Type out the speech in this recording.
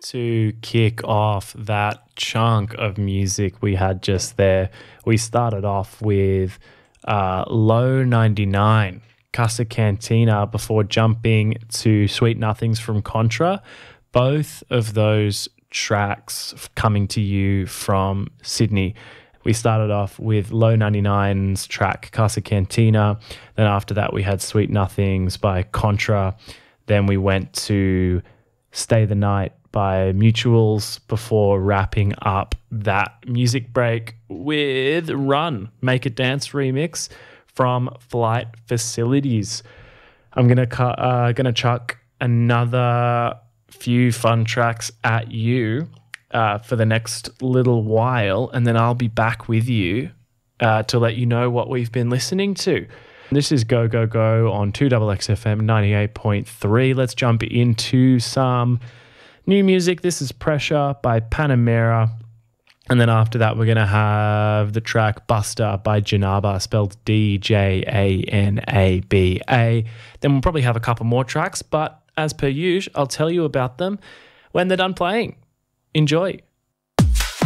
to kick off that chunk of music we had just there, we started off with Low 99, Casa Cantina, before jumping to Sweet Nothings from Contra. Both of those tracks coming to you from Sydney. We started off with Low 99's track Casa Cantina. Then after that we had Sweet Nothings by Contra. Then we went to Stay the Night by Mutuals before wrapping up that music break with Run, Make It Dance remix from Flight Facilities. I'm gonna chuck another few fun tracks at you for the next little while, and then I'll be back with you to let you know what we've been listening to. This is Go Go Go on 2XXFM 98.3. Let's jump into some new music. This is Pressure by Panamera. And then after that, we're going to have the track Buster by Janaba, spelled D-J-A-N-A-B-A. Then we'll probably have a couple more tracks, but as per usual, I'll tell you about them when they're done playing. Enjoy.